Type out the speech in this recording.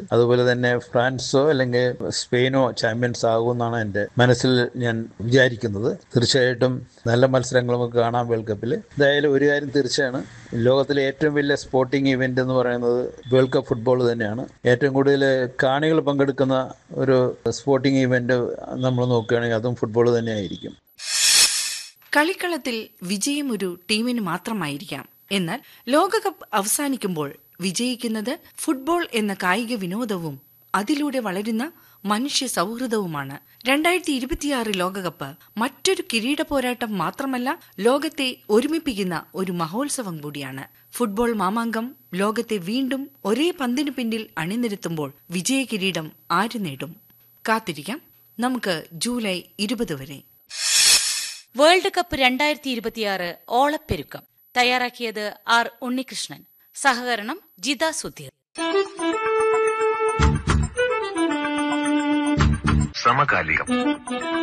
അതുപോലെ തന്നെ ഫ്രാൻസോ അല്ലെങ്കിൽ സ്പെയിനോ ചാമ്പ്യൻസ് ആകുമെന്നാണ് എൻ്റെ മനസ്സിൽ ഞാൻ വിചാരിക്കുന്നത്. തീർച്ചയായിട്ടും നല്ല മത്സരങ്ങൾ നമുക്ക് കാണാം വേൾഡ് കപ്പിൽ. എന്തായാലും ഒരു കാര്യം തീർച്ചയാണ്, ലോകത്തിലെ ഏറ്റവും വലിയ സ്പോർട്ടിംഗ് ഇവന്റ് എന്ന് പറയുന്നത് വേൾഡ് കപ്പ് ഫുട്ബോൾ തന്നെയാണ്. ഏറ്റവും കൂടുതൽ കാണികൾ പങ്കെടുക്കുന്ന ഒരു സ്പോർട്ടിംഗ് ഇവന്റ് നമ്മൾ നോക്കുകയാണെങ്കിൽ അതും ഫുട്ബോൾ തന്നെയായിരിക്കും. കളിക്കളത്തിൽ വിജയം ഒരു ടീമിന് മാത്രമായിരിക്കാം. എന്നാൽ ലോകകപ്പ് അവസാനിക്കുമ്പോൾ വിജയിക്കുന്നത് ഫുട്ബോൾ എന്ന കായിക വിനോദവും അതിലൂടെ വളരുന്ന മനുഷ്യ സൗഹൃദവുമാണ്. 2026 ലോകകപ്പ് മറ്റൊരു കിരീട പോരാട്ടം മാത്രമല്ല, ലോകത്തെ ഒരുമിപ്പിക്കുന്ന ഒരു മഹോത്സവം കൂടിയാണ്. ഫുട്ബോൾ മാമാങ്കം ലോകത്തെ വീണ്ടും ഒരേ പന്തിനു പിന്നിൽ അണിനിരത്തുമ്പോൾ വിജയ കിരീടം ആര് നേടും? കാത്തിരിക്കാം നമുക്ക് ജൂലൈ 20 വരെ. വേൾഡ് കപ്പ് 2026 ഓളപ്പെരുക്കം തയ്യാറാക്കിയത് ആർ ഉണ്ണികൃഷ്ണൻ. സഹകരണം ജിത സുധീർ. സമകാലികം.